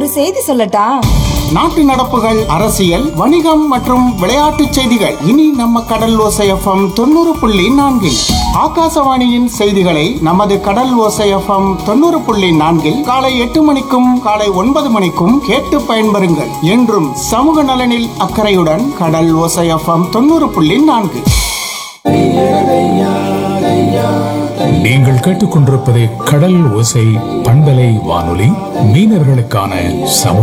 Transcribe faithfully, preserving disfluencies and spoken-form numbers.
ஒரு செய்தி சொல்லட்டா? நாட்டு நடப்புகள், அரசியல், வணிகம் மற்றும் விளையாட்டுச் செய்திகள் இனி நம்ம கடல் ஓசை எஃப்எம் தொண்ணூறு புள்ளி நான்கில். ஆகாசவாணியின் செய்திகளை நமது கடல் ஓசை எஃப்எம் தொண்ணூறு புள்ளி நான்கில் காலை எட்டு மணிக்கும் காலை ஒன்பது மணிக்கும் கேட்டு பயன்பெறுங்கள். என்றும் சமூக நலனில் அக்கறையுடன் கடல் ஓசை எஃப்எம் தொண்ணூறு புள்ளி நான்கு. நீங்கள் கேட்டுக்கொண்டிருப்பது கடல் ஓசை பண்பலை வானொலி, மீனவர்களுக்கான சமூக